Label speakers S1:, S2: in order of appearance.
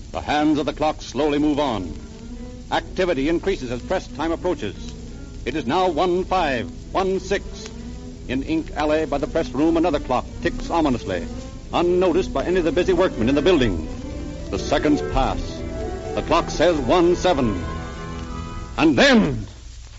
S1: The hands of the clock slowly move on. Activity increases as press time approaches. It is now 1:05, 1:06. In Ink Alley by the press room, another clock ticks ominously, unnoticed by any of the busy workmen in the building. The seconds pass. The clock says 1:07. And then...